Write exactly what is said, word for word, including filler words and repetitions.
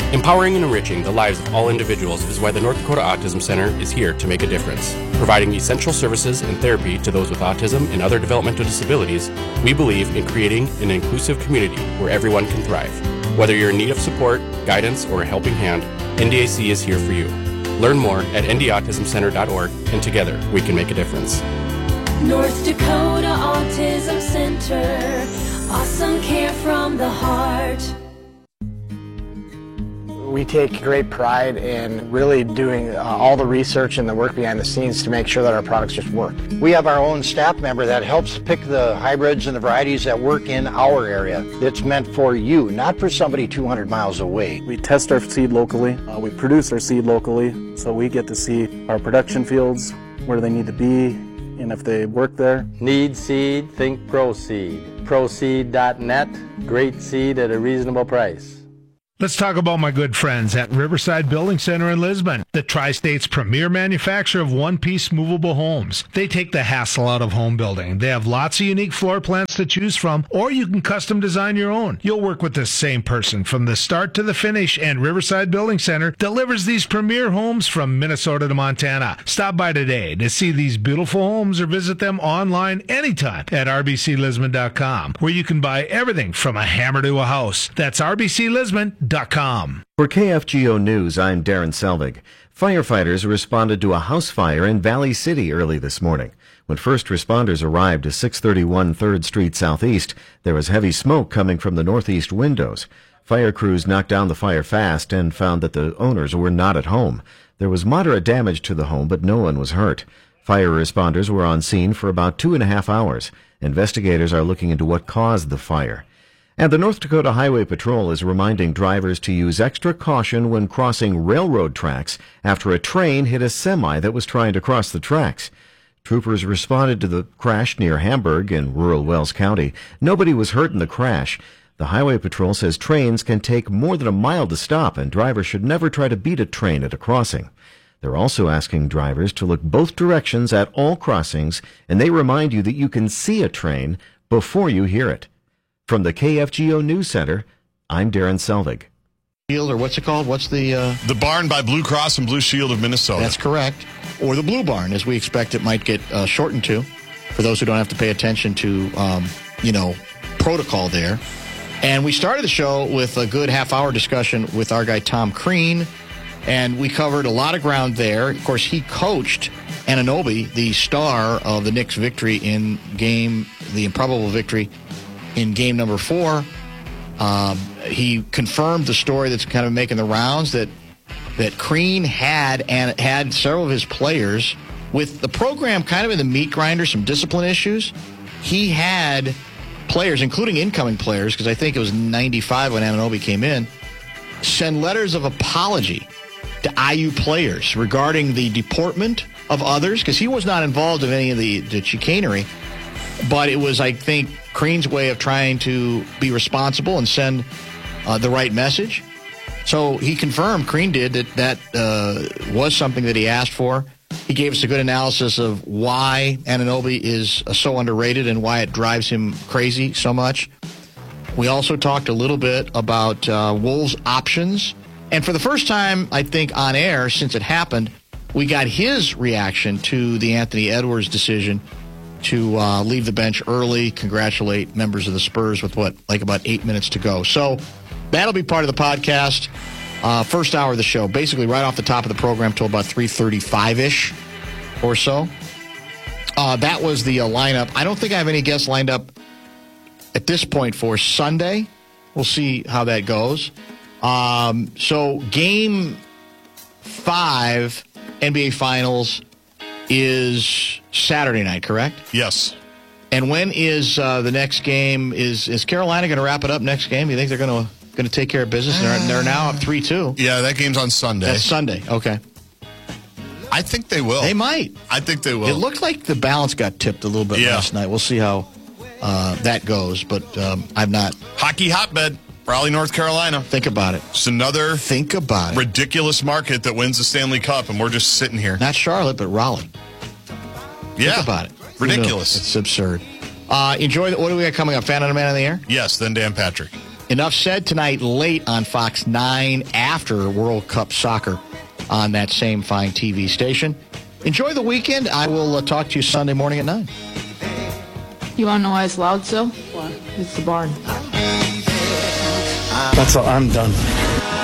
Empowering and enriching the lives of all individuals is why the North Dakota Autism Center is here to make a difference. Providing essential services and therapy to those with autism and other developmental disabilities, we believe in creating an inclusive community where everyone can thrive. Whether you're in need of support, guidance, or a helping hand, N D A C is here for you. Learn more at n d autism center dot org, and together we can make a difference. North Dakota Autism Center, awesome care from the heart. We take great pride in really doing uh, all the research and the work behind the scenes to make sure that our products just work. We have our own staff member that helps pick the hybrids and the varieties that work in our area. It's meant for you, not for somebody two hundred miles away. We test our seed locally. Uh, we produce our seed locally, so we get to see our production fields, where they need to be, and if they work there. Need seed, think ProSeed. ProSeed dot net, great seed at a reasonable price. Let's talk about my good friends at Riverside Building Center in Lisbon, the Tri-State's premier manufacturer of one-piece movable homes. They take the hassle out of home building. They have lots of unique floor plans to choose from, or you can custom design your own. You'll work with the same person from the start to the finish, and Riverside Building Center delivers these premier homes from Minnesota to Montana. Stop by today to see these beautiful homes or visit them online anytime at r b c lisbon dot com, where you can buy everything from a hammer to a house. That's r b c lisbon dot com. For K F G O News, I'm Darren Selvig. Firefighters responded to a house fire in Valley City early this morning. When first responders arrived to six thirty-one third Street Southeast, there was heavy smoke coming from the northeast windows. Fire crews knocked down the fire fast and found that the owners were not at home. There was moderate damage to the home, but no one was hurt. Fire responders were on scene for about two and a half hours. Investigators are looking into what caused the fire. And the North Dakota Highway Patrol is reminding drivers to use extra caution when crossing railroad tracks after a train hit a semi that was trying to cross the tracks. Troopers responded to the crash near Hamburg in rural Wells County. Nobody was hurt in the crash. The Highway Patrol says trains can take more than a mile to stop, and drivers should never try to beat a train at a crossing. They're also asking drivers to look both directions at all crossings, and they remind you that you can see a train before you hear it. From the K F G O News Center, I'm Darren Selvig. Or what's it called? What's the... Uh... The Barn by Blue Cross and Blue Shield of Minnesota. That's correct. Or the Blue Barn, as we expect it might get uh, shortened to, for those who don't have to pay attention to, um, you know, protocol there. And we started the show with a good half-hour discussion with our guy Tom Crean, and we covered a lot of ground there. Of course, he coached Anunoby, the star of the Knicks' victory in game, the improbable victory in game number four. Um, he confirmed the story that's kind of making the rounds that that Crean had and had several of his players with the program kind of in the meat grinder, some discipline issues. He had players, including incoming players, because I think it was ninety-five when Anunoby came in, send letters of apology to I U players regarding the deportment of others, because he was not involved in any of the, the chicanery. But it was, I think, Crean's way of trying to be responsible and send uh, the right message. So he confirmed, Crean did, that that uh, was something that he asked for. He gave us a good analysis of why Anunoby is uh, so underrated and why it drives him crazy so much. We also talked a little bit about uh, Wolves' options. And for the first time, I think, on air since it happened, we got his reaction to the Anthony Edwards decision to uh, leave the bench early, congratulate members of the Spurs with, what, like about eight minutes to go. So that'll be part of the podcast. Uh, first hour of the show, basically right off the top of the program till about three thirty-five-ish or so. Uh, that was the uh, lineup. I don't think I have any guests lined up at this point for Sunday. We'll see how that goes. Um, so game five, N B A Finals, is Saturday night, correct? Yes. And when is uh, the next game? Is is Carolina going to wrap it up next game? You think they're going to going to take care of business? They're, they're now up three two. Yeah, that game's on Sunday. That's Sunday. Okay. I think they will. They might. I think they will. It looked like the balance got tipped a little bit yeah. last night. We'll see how uh, that goes, but um, I'm not. Hockey hotbed, Raleigh, North Carolina. Think about it. It's another Think about it. ridiculous market that wins the Stanley Cup, and we're just sitting here. Not Charlotte, but Raleigh. Yeah. Think about it. Ridiculous. It's absurd. Uh, enjoy. The, what do we got coming up? Fan on a Man on the Air? Yes, then Dan Patrick. Enough said tonight late on Fox nine after World Cup Soccer on that same fine T V station. Enjoy the weekend. I will uh, talk to you Sunday morning at nine. You want to know why it's loud still? What? It's the barn. That's all. I'm done.